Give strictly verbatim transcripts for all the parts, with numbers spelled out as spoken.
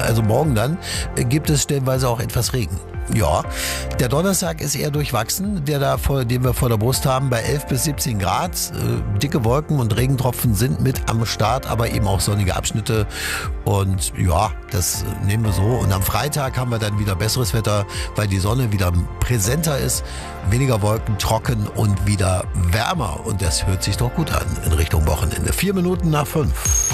Also morgen dann äh, gibt es stellenweise auch etwas Regen. Ja, der Donnerstag ist eher durchwachsen, der da vor, den wir vor der Brust haben, bei elf bis siebzehn Grad. Äh, dicke Wolken und Regentropfen sind mit am Start, aber eben auch sonnige Abschnitte. Und ja, das nehmen wir so. Und am Freitag haben wir dann wieder besseres Wetter, weil die Sonne wieder präsenter ist, weniger Wolken, trocken und wieder wärmer. Und das hört sich doch gut an in Richtung Wochenende. Vier Minuten nach fünf.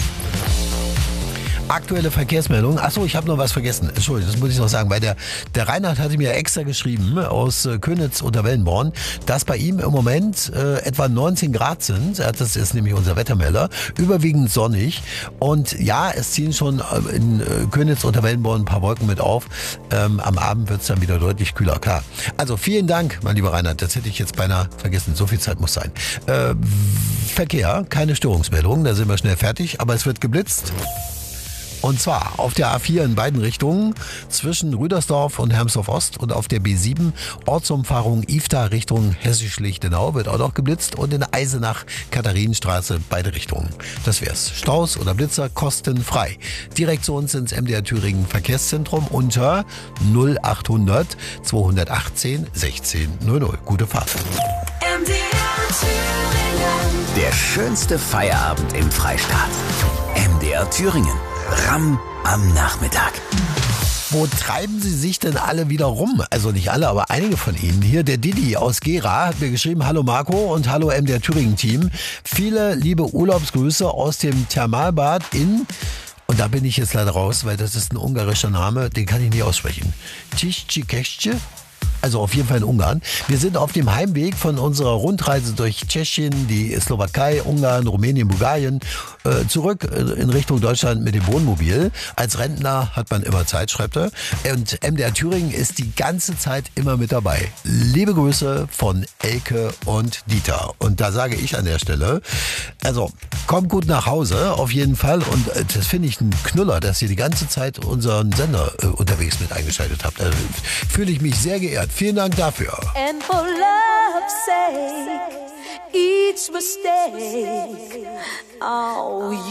Aktuelle Verkehrsmeldung. Achso, ich habe noch was vergessen. Entschuldigung, das muss ich noch sagen. Weil der, der Reinhard hatte mir extra geschrieben aus äh, Köniz unter Wellenborn, dass bei ihm im Moment äh, etwa neunzehn Grad sind. Das ist nämlich unser Wettermelder. Überwiegend sonnig. Und ja, es ziehen schon äh, in äh, Köniz unter Wellenborn ein paar Wolken mit auf. Ähm, am Abend wird es dann wieder deutlich kühler. Klar. Also vielen Dank, mein lieber Reinhard. Das hätte ich jetzt beinahe vergessen. So viel Zeit muss sein. Äh, Verkehr, keine Störungsmeldungen. Da sind wir schnell fertig. Aber es wird geblitzt. Und zwar auf der A vier in beiden Richtungen zwischen Rüdersdorf und Hermsdorf-Ost und auf der B sieben Ortsumfahrung Ifda Richtung Hessisch-Lichtenau wird auch noch geblitzt und in Eisenach Katharinenstraße beide Richtungen. Das wär's. Staus oder Blitzer kostenfrei. Direkt zu uns ins M D R Thüringen Verkehrszentrum unter null achthundert zweihundertachtzehn sechzehn null null. Gute Fahrt. M D R Thüringen. Der schönste Feierabend im Freistaat. M D R Thüringen. Ramm am Nachmittag. Wo treiben Sie sich denn alle wieder rum? Also nicht alle, aber einige von Ihnen. Hier der Didi aus Gera hat mir geschrieben, hallo Marco und hallo M D R Thüringen Team. Viele liebe Urlaubsgrüße aus dem Thermalbad in... Und da bin ich jetzt leider raus, weil das ist ein ungarischer Name, den kann ich nicht aussprechen. Tischikesce? Also auf jeden Fall in Ungarn. Wir sind auf dem Heimweg von unserer Rundreise durch Tschechien, die Slowakei, Ungarn, Rumänien, Bulgarien, äh, zurück in Richtung Deutschland mit dem Wohnmobil. Als Rentner hat man immer Zeit, schreibt er. Und M D R Thüringen ist die ganze Zeit immer mit dabei. Liebe Grüße von Elke und Dieter. Und da sage ich an der Stelle, also kommt gut nach Hause, auf jeden Fall. Und äh, das finde ich ein Knüller, dass ihr die ganze Zeit unseren Sender äh, unterwegs mit eingeschaltet habt. Da fühle ich mich sehr geehrt. Vielen Dank dafür. And for love's sake, each mistake, oh,